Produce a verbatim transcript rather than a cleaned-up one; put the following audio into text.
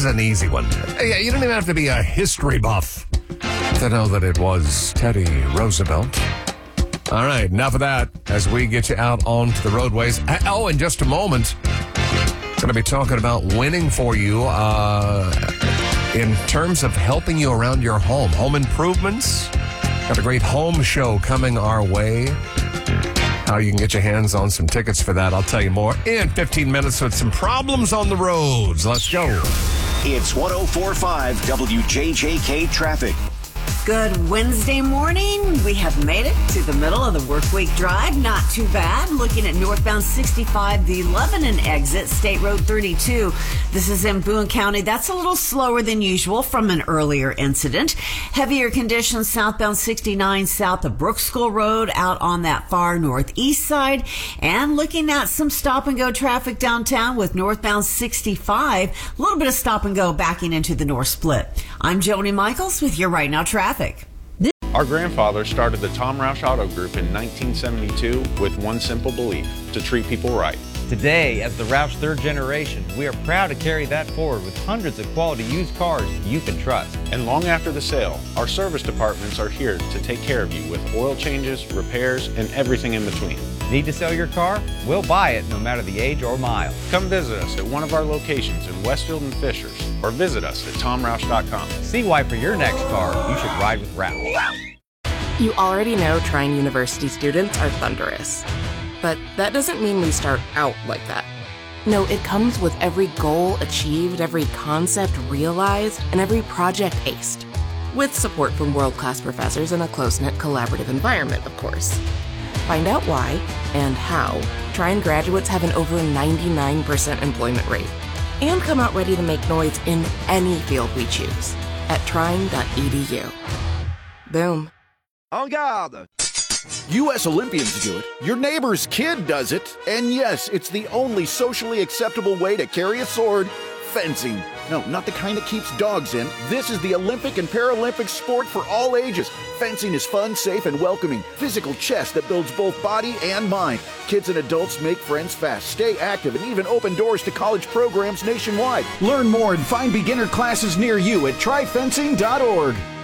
is an easy one. Yeah, you don't even have to be a history buff to know that it was Teddy Roosevelt. All right, enough of that as we get you out onto the roadways. Oh, in just a moment, going to be talking about winning for you uh, in terms of helping you around your home. Home improvements. Got a great home show coming our way. How you can get your hands on some tickets for that, I'll tell you more in fifteen minutes with some problems on the roads. Let's go. It's one oh four point five W J J K Traffic. Good Wednesday morning. We have made it to the middle of the work week drive. Not too bad. Looking at northbound sixty-five, the Lebanon exit, State Road thirty-two. This is in Boone County. That's a little slower than usual from an earlier incident. Heavier conditions southbound sixty-nine south of Brook School Road out on that far northeast side. And looking at some stop and go traffic downtown with northbound sixty-five. A little bit of stop and go backing into the north split. I'm Joni Michaels with your Right Now Traffic. Our grandfather started the Tom Roush Auto Group in nineteen seventy-two with one simple belief: to treat people right. Today, as the Roush third generation, we are proud to carry that forward with hundreds of quality used cars you can trust. And long after the sale, our service departments are here to take care of you with oil changes, repairs, and everything in between. Need to sell your car? We'll buy it no matter the age or mile. Come visit us at one of our locations in Westfield and Fishers, or visit us at tom roush dot com. See why for your next car, you should ride with Roush. You already know Trine University students are thunderous. But that doesn't mean we start out like that. No, it comes with every goal achieved, every concept realized, and every project aced. With support from world-class professors in a close-knit collaborative environment, of course. Find out why and how Trine graduates have an over ninety-nine percent employment rate. And come out ready to make noise in any field we choose at trine dot e d u. Boom. En garde! U S Olympians do it, your neighbor's kid does it, and yes, it's the only socially acceptable way to carry a sword: fencing. No, not the kind that keeps dogs in. This is the Olympic and Paralympic sport for all ages. Fencing is fun, safe, and welcoming. Physical chess that builds both body and mind. Kids and adults make friends fast, stay active, and even open doors to college programs nationwide. Learn more and find beginner classes near you at try fencing dot org.